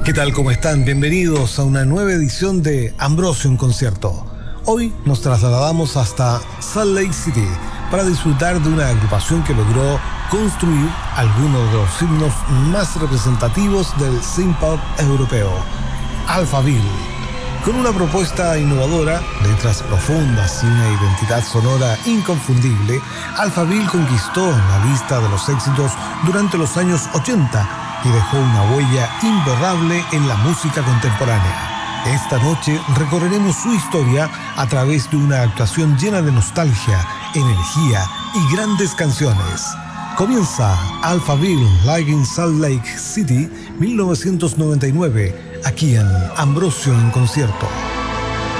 ¿Qué tal? ¿Cómo están? Bienvenidos a una nueva edición de Ambrosio en Concierto. Hoy nos trasladamos hasta Salt Lake City para disfrutar de una agrupación que logró construir algunos de los himnos más representativos del synth pop europeo, Alphaville. Con una propuesta innovadora, letras profundas y una identidad sonora inconfundible, Alphaville conquistó la lista de los éxitos durante los años 80 y dejó una huella imborrable en la música contemporánea. Esta noche recorreremos su historia a través de una actuación llena de nostalgia, energía y grandes canciones. Comienza Alphaville Live in Salt Lake City 1999, aquí en Ambrosio en Concierto.